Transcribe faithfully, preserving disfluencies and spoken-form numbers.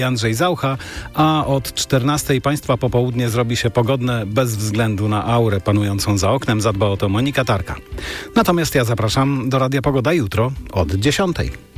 Andrzej Zaucha, a od czternastej Państwa popołudnie zrobi się pogodne bez względu na aurę panującą za oknem. Zadba o to Monika Tarka. Natomiast ja zapraszam do Radia Pogoda jutro od dziesiątej.